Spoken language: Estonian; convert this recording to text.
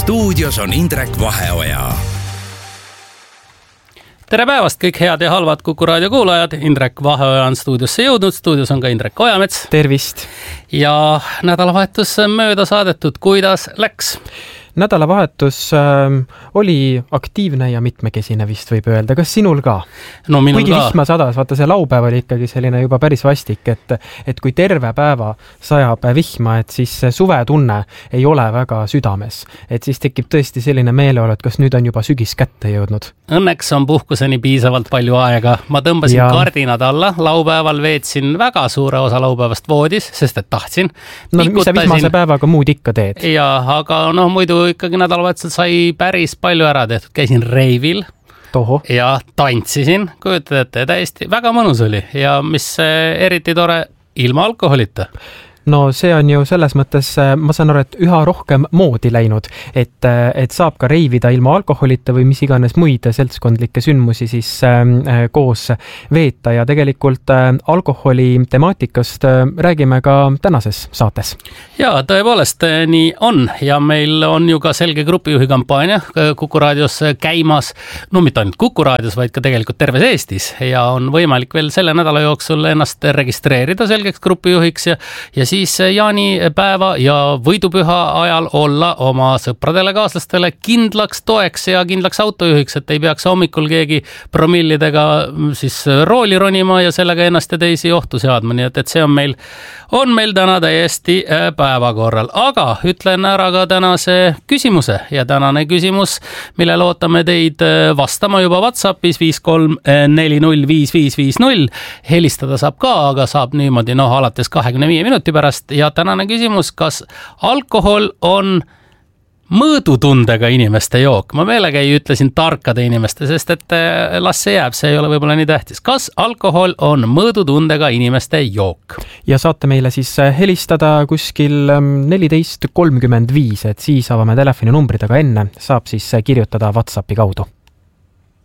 Stuudios on Indrek Vaheoja. Tere päevast kõik head ja halvad Kuku raadio kuulajad. Indrek Vaheoja on stuudiosse jõudnud. Stuudios on ka Indrek Ojamets. Tervist! Ja nädalavahetus mööda saadetud. Kuidas läks? Nädalavahetus oli aktiivne ja mitmekesine vist võib öelda. Kas sinul ka? No minul kuigi ka. vihma sadas, vaata see laupäev oli ikkagi selline juba päris vastik, et kui terve päeva sajab vihma, et siis suvetunne ei ole väga südames. Et siis tekib tõesti selline meeleolu, et kas nüüd on juba sügis kätte jõudnud. Õnneks on puhkuseni piisavalt palju aega. Ma tõmbasin kardinad alla. Laupäeval veetsin väga suure osa laupäevast voodis, sest et tahtsin. No mis sa vihmase päevaga muud ikka teed? Ja, aga muidu ikkagi nädalavahetusel sai päris palju ära tehtud. Käisin reivil ja tantsisin, kujutad ette, täiesti väga mõnus oli ja mis eriti tore, ilma alkoholita. No see on ju selles mõttes, ma saan aru, et üha rohkem moodi läinud, et saab ka reivida ilma alkoholita või mis iganes muid seltskondlikke sündmusi siis koos veeta ja tegelikult alkoholi temaatikast räägime ka tänases saates. Ja tõepoolest nii on ja meil on ju ka selge grupijuhi kampaania Kuku raadios käimas, no mitte ainult Kuku raadios, vaid ka tegelikult terves Eestis ja on võimalik veel selle nädala jooksul ennast registreerida selgeks grupijuhiks ja siis jaanipäeva ja võidupüha ajal olla oma sõpradele, kaaslastele kindlaks toeks ja kindlaks autojuhiks, et ei peaks hommikul keegi promillidega siis rooli ronima ja sellega ennast ja teisi ohtu seadma, nii et see on meil täna täiesti päevakorral. Aga ütlen ära ka tänase küsimuse ja tänane küsimus, mille lootame teid vastama juba WhatsAppis 53405550. Helistada saab ka, aga saab niimoodi alates 25 minuti pärast ja tänane küsimus, kas alkohol on mõõdutundega inimeste jook? Ma meelega ei ütlesin tarkade inimeste, sest et las see jääb, see ei ole võib-olla nii tähtis. Kas alkohol on mõõdutundega inimeste jook? Ja saate meile siis helistada kuskil 14.35, et siis avame telefoninumbrid, aga enne saab siis kirjutada WhatsAppi kaudu.